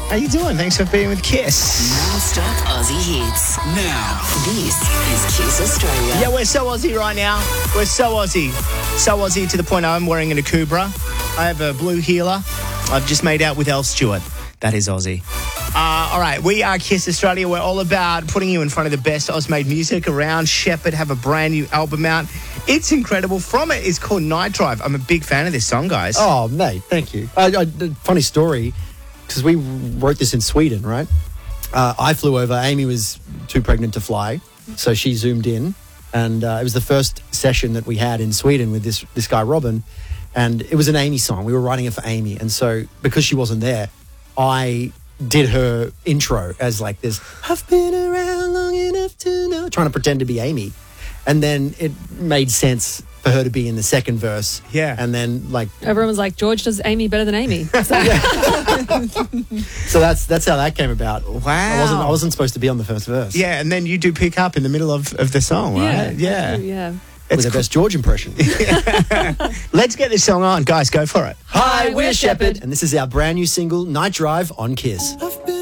How you doing? Thanks for being with Kiss. Non-stop Aussie hits. Now, this is Kiss Australia. Yeah, we're so Aussie right now. We're so Aussie. So Aussie to the point I'm wearing an Akubra. I have a blue healer. I've just made out with Elf Stewart. That is Aussie. All right, we are Kiss Australia. We're all about putting you in front of the best Oz-made music around. Shepherd have a brand new album out. It's incredible. From it is called Night Drive. I'm a big fan of this song, guys. Oh, mate, thank you. Funny story, because we wrote this in Sweden, right? I flew over. Amy was too pregnant to fly, so she zoomed in. And it was the first session that we had in Sweden with this guy, Robin. And it was an Amy song. We were writing it for Amy. And so because she wasn't there, I did her intro as like this, I've been around long enough to know, trying to pretend to be Amy. And then it made sense for her to be in the second verse. Yeah. And then like... Everyone was like, George does Amy better than Amy. So, So that's how that came about. Wow. I wasn't supposed to be on the first verse. Yeah, and then you do pick up in the middle of the song, right? yeah. With the best George impression. Let's get this song on. Guys, go for it. Hi, we're Shepherd. And this is our brand new single, Night Drive on Kiss. I've been